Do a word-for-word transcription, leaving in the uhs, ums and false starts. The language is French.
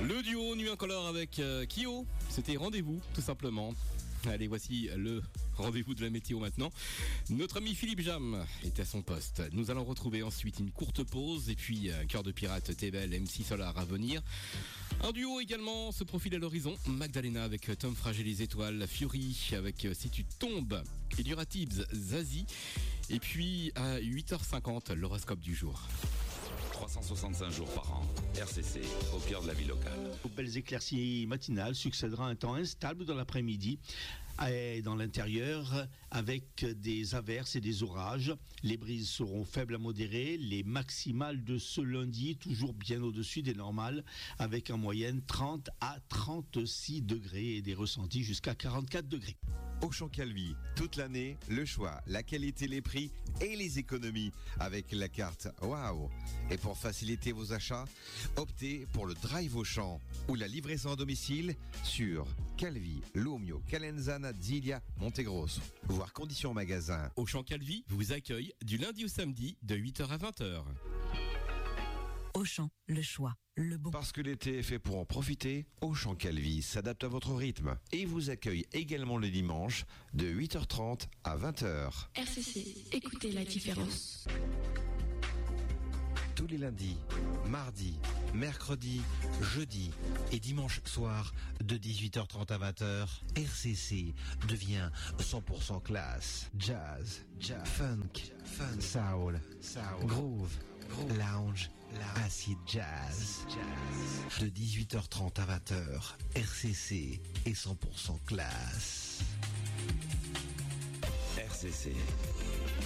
Le duo Nuit Incolore avec euh, Kyo, c'était Rendez-vous, tout simplement. Allez, voici le rendez-vous de la météo maintenant. Notre ami Philippe Jam est à son poste. Nous allons retrouver ensuite une courte pause et puis un Cœur de Pirate, Tébel, M C Solar à venir. Un duo également se profile à l'horizon. Magdalena avec Tom Frager les étoiles, Fury avec Si tu tombes, et du Tibbs, Zazie. Et puis à huit heures cinquante, l'horoscope du jour. trois cent soixante-cinq jours par an, R C C, au cœur de la vie locale. Aux belles éclaircies matinales succédera un temps instable dans l'après-midi et dans l'intérieur avec des averses et des orages. Les brises seront faibles à modérées, les maximales de ce lundi toujours bien au-dessus des normales avec en moyenne trente à trente-six degrés et des ressentis jusqu'à quarante-quatre degrés. Auchan Calvi, toute l'année, le choix, la qualité, les prix et les économies avec la carte Waouh. Et pour faciliter vos achats, optez pour le Drive Auchan ou la livraison à domicile sur Calvi, Lomio, Calenzana, Zilia, Montegrosso. Voir conditions magasin. Auchan Calvi vous accueille du lundi au samedi de huit heures à vingt heures. Auchan, le choix, le bon. Parce que l'été est fait pour en profiter, Auchan Calvi s'adapte à votre rythme et vous accueille également le dimanche de huit heures trente à vingt heures. R C C, écoutez la différence. Tous les lundis, mardis, mercredis, jeudi et dimanche soir de dix-huit heures trente à vingt heures, R C C devient cent pour cent classe. Jazz, jazz, funk, fun, soul, soul, groove, groove, lounge, lounge, acid jazz. jazz. De dix-huit heures trente à vingt heures, R C C est cent pour cent classe. R C C.